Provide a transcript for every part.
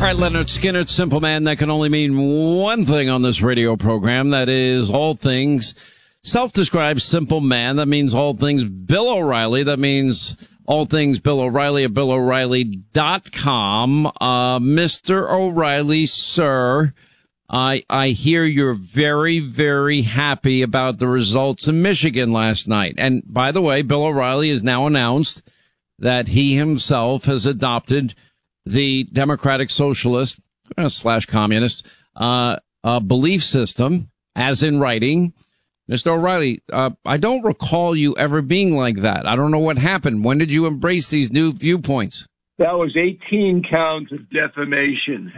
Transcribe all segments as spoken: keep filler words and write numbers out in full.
All right, Leonard Skinner, Simple Man. That can only mean one thing on this radio program. That is all things self-described simple man. That means all things Bill O'Reilly. That means all things Bill O'Reilly at Bill O'Reilly dot com. Uh, Mister O'Reilly, sir, I, I hear you're very, very happy about the results in Michigan last night. And by the way, Bill O'Reilly has now announced that he himself has adopted the Democratic Socialist uh, slash Communist uh, uh, belief system, as in writing. Mister O'Reilly, uh, I don't recall you ever being like that. I don't know what happened. When did you embrace these new viewpoints? That was eighteen counts of defamation.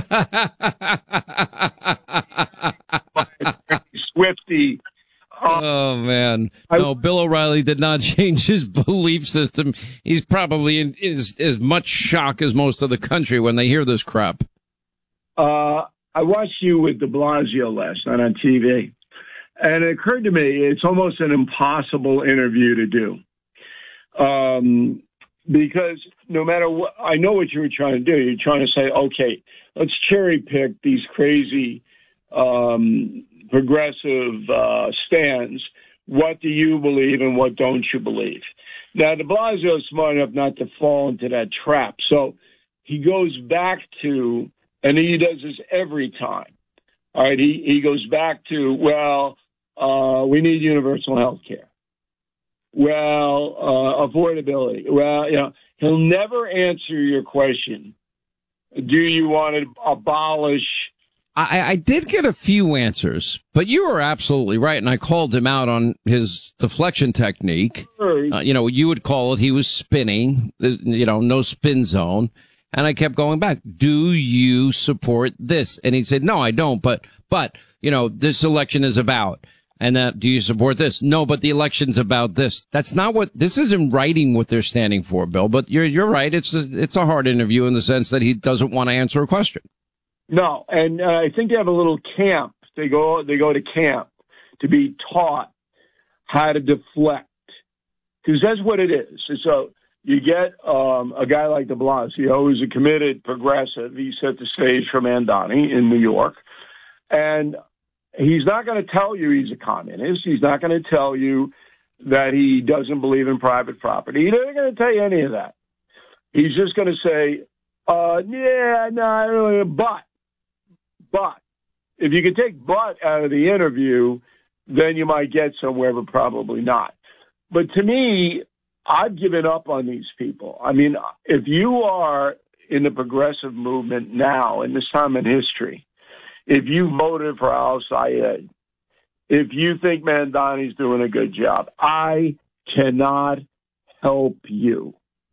Swifty. Oh, man. No, Bill O'Reilly did not change his belief system. He's probably in, in as, as much shock as most of the country when they hear this crap. Uh, I watched you with de Blasio last night on T V, and it occurred to me it's almost an impossible interview to do. Um, because no matter what, I know what you were trying to do. You're trying to say, okay, let's cherry pick these crazy um progressive uh, stands. What do you believe and what don't you believe? Now, de Blasio is smart enough not to fall into that trap. So he goes back to, and he does this every time. All right, he, he goes back to, well, uh, we need universal health care. Well, uh, affordability. Well, you know, he'll never answer your question. Do you want to abolish I, I did get a few answers, but you were absolutely right, and I called him out on his deflection technique. Uh, you know, you would call it he was spinning, you know, no spin zone. And I kept going back. Do you support this? And he said, no, I don't. But, but, you know, this election is about. And that, do you support this? No, but the election's about this. That's not what, this isn't writing what they're standing for, Bill. But you're, you're right. It's a, it's a hard interview in the sense that he doesn't want to answer a question. No, and uh, I think they have a little camp. They go they go to camp to be taught how to deflect, because that's what it is. So you get um, a guy like de Blasio, who's a committed progressive. He set the stage for Mandani in New York, and he's not going to tell you he's a communist. He's not going to tell you that he doesn't believe in private property. He's not going to tell you any of that. He's just going to say, uh, yeah, no, but. But if you can take but out of the interview, then you might get somewhere, but probably not. But to me, I've given up on these people. I mean, if you are in the progressive movement now, in this time in history, if you voted for Al Sayed, if you think Mandani's doing a good job, I cannot help you.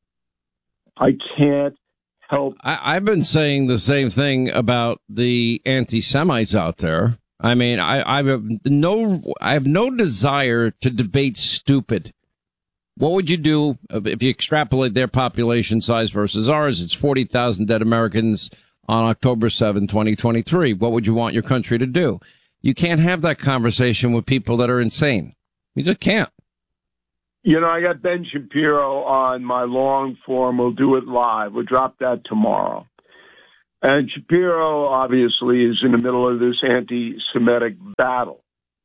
I can't help. I, I've been saying the same thing about the anti-Semites out there. I mean, I, I have no, I have no desire to debate stupid. What would you do if you extrapolate their population size versus ours? It's forty thousand dead Americans on October seventh, twenty twenty-three. What would you want your country to do? You can't have that conversation with people that are insane. You just can't. You know, I got Ben Shapiro on my long form. We'll do it live. We'll drop that tomorrow. And Shapiro, obviously, is in the middle of this anti-Semitic battle.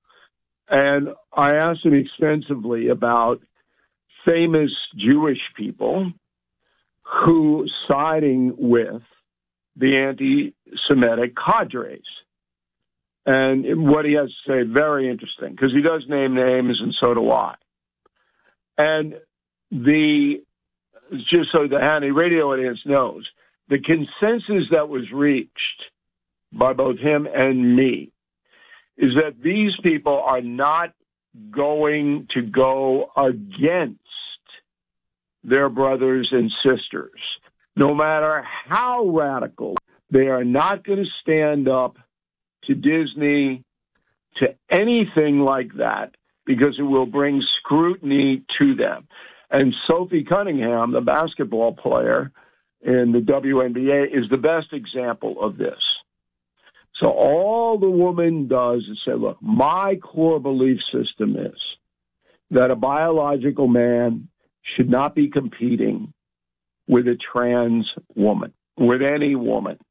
And I asked him extensively about famous Jewish people who siding with the anti-Semitic cadres. And what he has to say, very interesting, because he does name names, and so do I. And the, just so the Hannity radio audience knows, the consensus that was reached by both him and me is that these people are not going to go against their brothers and sisters. No matter how radical, they are not going to stand up to Disney, to anything like that, because it will bring scrutiny to them. And Sophie Cunningham, the basketball player in the W N B A, is the best example of this. So all the woman does is say, look, my core belief system is that a biological man should not be competing with a trans woman, with any woman.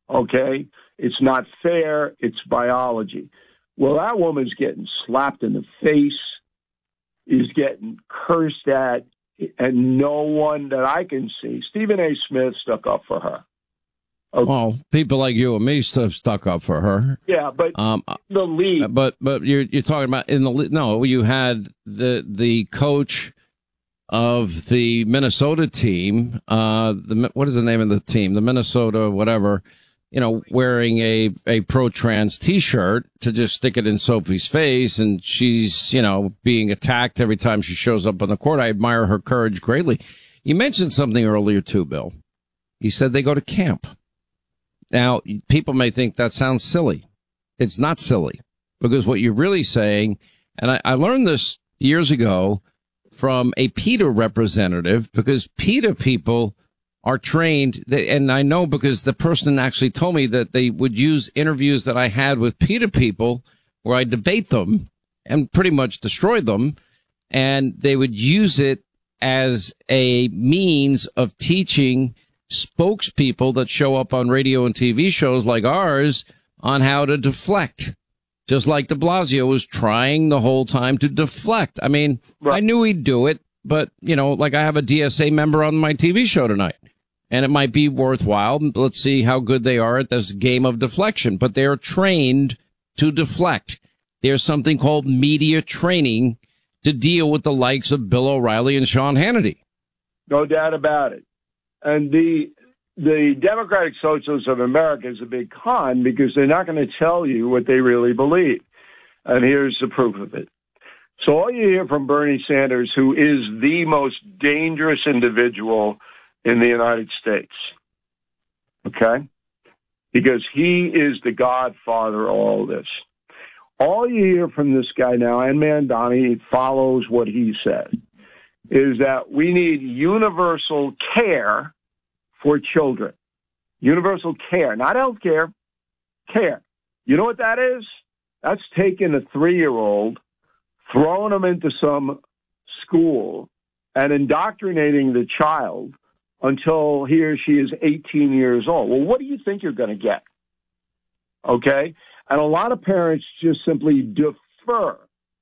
Okay? It's not fair. It's biology. Well, that woman's getting slapped in the face, is getting cursed at, and no one that I can see. Stephen A. Smith stuck up for her. Okay. Well, people like you and me stuff stuck up for her. Yeah, but um, the league. But but you're you're talking about in the no. You had the the coach of the Minnesota team. Uh, the what is the name of the team? The Minnesota whatever. You know, wearing a a pro-trans T-shirt to just stick it in Sophie's face, and she's you know being attacked every time she shows up on the court. I admire her courage greatly. You mentioned something earlier too, Bill. You said they go to camp. Now, people may think that sounds silly. It's not silly, because what you're really saying, and I, I learned this years ago from a PETA representative, because PETA people are trained, and I know because the person actually told me that they would use interviews that I had with PETA people where I debate them and pretty much destroy them, and they would use it as a means of teaching spokespeople that show up on radio and T V shows like ours on how to deflect, just like de Blasio was trying the whole time to deflect. I mean, right. I knew he'd do it, but, you know, like I have a D S A member on my T V show tonight, and it might be worthwhile. Let's see how good they are at this game of deflection, but they're trained to deflect. There's something called media training to deal with the likes of Bill O'Reilly and Sean Hannity. No doubt about it. And the the Democratic Socialists of America is a big con, because they're not going to tell you what they really believe. And here's the proof of it. So all you hear from Bernie Sanders, who is the most dangerous individual in the United States, okay, because he is the godfather of all this. All you hear from this guy now, and Mandani follows what he said, is that we need universal care for children. Universal care, not health care, care. You know what that is? That's taking a three-year-old, throwing him into some school, and indoctrinating the child until he or she is eighteen years old. Well, what do you think you're going to get? Okay? And a lot of parents just simply defer.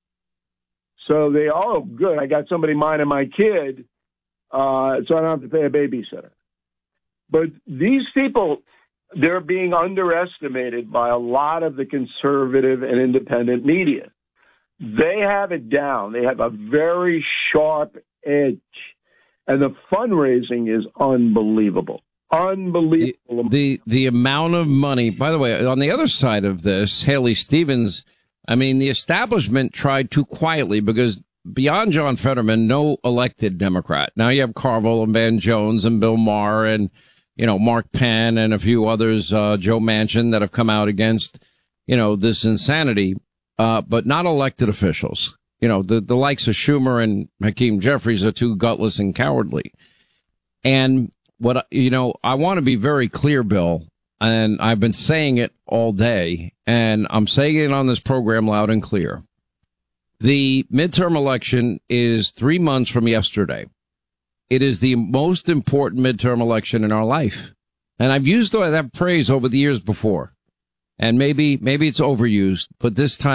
So they, oh, good, I got somebody minding my kid, uh, so I don't have to pay a babysitter. But these people, they're being underestimated by a lot of the conservative and independent media. They have it down. They have a very sharp edge. And the fundraising is unbelievable. Unbelievable. The, the, the amount of money, by the way, on the other side of this, Haley Stevens, I mean, the establishment tried to quietly, because beyond John Fetterman, no elected Democrat. Now you have Carville and Van Jones and Bill Maher and, you know, Mark Penn and a few others, uh, Joe Manchin, that have come out against, you know, this insanity, uh, but not elected officials. You know, the, the likes of Schumer and Hakeem Jeffries are too gutless and cowardly. And what, you know, I want to be very clear, Bill, and I've been saying it all day, and I'm saying it on this program loud and clear. The midterm election is three months from yesterday. It is the most important midterm election in our life. And I've used that phrase over the years before. And maybe, maybe it's overused, but this time